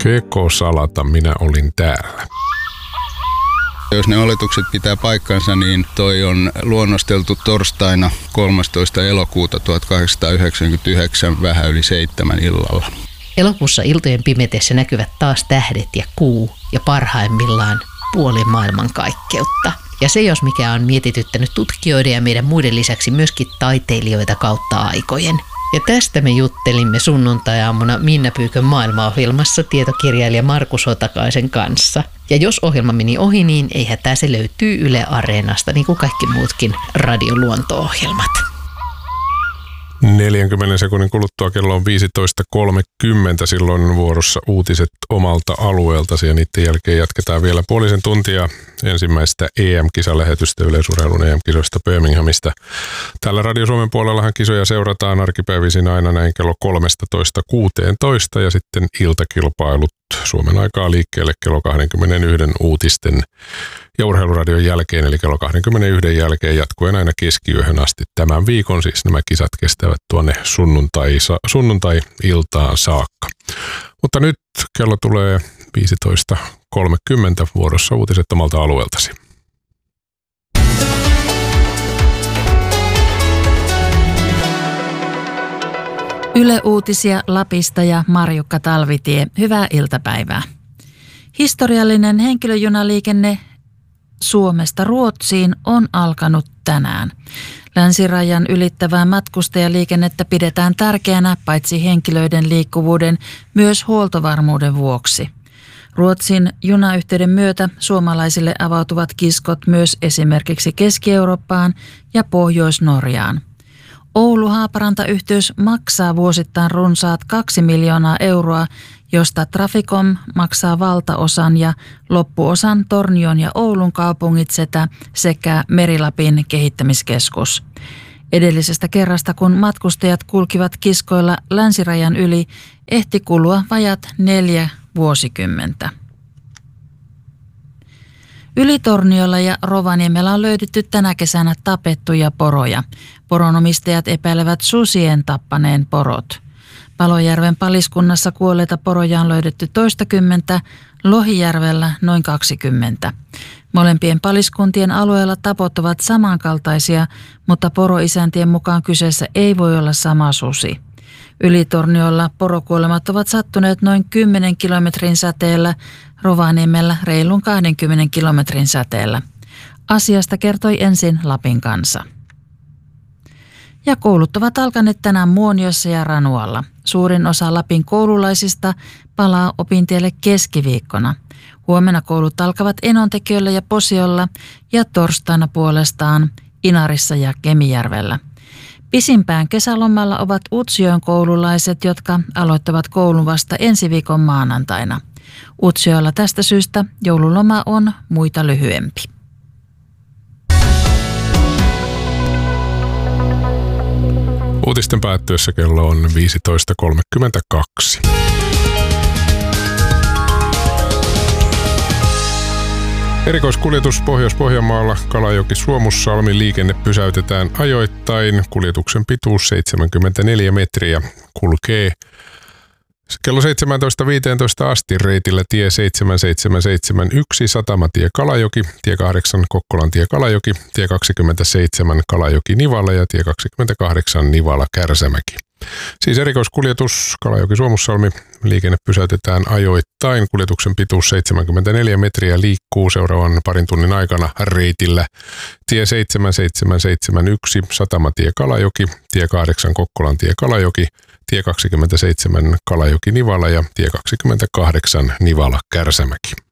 Kekosalata, minä olin täällä. Jos ne oletukset pitää paikkansa, niin toi on luonnosteltu torstaina 13. elokuuta 1899 vähän yli 7 illalla. Elokuussa iltojen pimetessä näkyvät taas tähdet ja kuu ja parhaimmillaan puoli maailmankaikkeutta. Ja se jos mikä on mietityttänyt tutkijoiden ja meidän muiden lisäksi myöskin taiteilijoita kautta aikojen. Ja tästä me juttelimme sunnuntai-aamuna Minna Pyykön maailmaohjelmassa tietokirjailija Markus Hotakaisen kanssa. Ja jos ohjelma meni ohi, niin ei hätää, se löytyy Yle Areenasta, niin kuin kaikki muutkin radioluonto-ohjelmat. 40 sekunnin kuluttua kello on 15.30, silloin vuorossa uutiset omalta alueeltasi ja niiden jälkeen jatketaan vielä puolisen tuntia ensimmäistä EM-kisalähetystä yleisurheilun EM-kisoista Birminghamista. Täällä Radio Suomen puolellahan kisoja seurataan arkipäivisin aina näin kello 13-16 ja sitten iltakilpailut Suomen aikaa liikkeelle kello 21 uutisten ja urheiluradion jälkeen, eli kello 21 jälkeen jatkuen aina keskiyöhön asti. Tämän viikon siis nämä kisat kestävät tuonne sunnuntai-iltaan saakka. Mutta nyt kello tulee 15.30 vuorossa uutiset omalta alueeltasi. Yle Uutisia Lapista ja Marjukka Talvitie. Hyvää iltapäivää. Historiallinen henkilöjunaliikenne Suomesta Ruotsiin on alkanut tänään. Länsirajan ylittävää matkustajaliikennettä pidetään tärkeänä paitsi henkilöiden liikkuvuuden, myös huoltovarmuuden vuoksi. Ruotsin junayhteyden myötä suomalaisille avautuvat kiskot myös esimerkiksi Keski-Eurooppaan ja Pohjois-Norjaan. Oulu-Haaparanta-yhteys maksaa vuosittain runsaat 2 miljoonaa euroa, josta Traficom maksaa valtaosan ja loppuosan Tornion ja Oulun kaupungit sekä Meri-Lapin kehittämiskeskus. Edellisestä kerrasta, kun matkustajat kulkivat kiskoilla länsirajan yli, ehti kulua vajat 4 vuosikymmentä. Ylitorniolla ja Rovaniemellä on löydetty tänä kesänä tapettuja poroja. Poronomistajat epäilevät susien tappaneen porot. Palojärven paliskunnassa kuolleita poroja on löydetty toistakymmentä, Lohijärvellä noin 20. Molempien paliskuntien alueella tapot ovat samankaltaisia, mutta poroisäntien mukaan kyseessä ei voi olla sama susi. Ylitorniolla porokuolemat ovat sattuneet noin 10 kilometrin säteellä, Rovaniemellä reilun 20 kilometrin säteellä. Asiasta kertoi ensin Lapin Kansa. Ja koulut ovat alkaneet tänään Muoniossa ja Ranualla. Suurin osa Lapin koululaisista palaa opintielle keskiviikkona. Huomenna koulut alkavat Enontekiöllä ja Posiolla ja torstaina puolestaan Inarissa ja Kemijärvellä. Pisimpään kesälomalla ovat Utsjoen koululaiset, jotka aloittavat koulun vasta ensi viikon maanantaina. Utsjoella tästä syystä joululoma on muita lyhyempi. Uutisten päättyessä kello on 15.32. Erikoiskuljetus Pohjois-Pohjanmaalla Kalajoki-Suomussalmi liikenne pysäytetään ajoittain. Kuljetuksen pituus 74 metriä kulkee kello 17.15 asti reitillä tie 7771 Satamatie Kalajoki, tie 8 Kokkolantie Kalajoki, tie 27 Kalajoki-Nivala ja tie 28 Nivala-Kärsämäki. Siis erikoiskuljetus Kalajoki-Suomussalmi liikenne pysäytetään ajoittain. Kuljetuksen pituus 74 metriä liikkuu seuraavan parin tunnin aikana reitillä tie 7771 Satamatie Kalajoki, tie 8 Kokkolantie Kalajoki, tie 27 Kalajoki-Nivala ja tie 28 Nivala-Kärsämäki.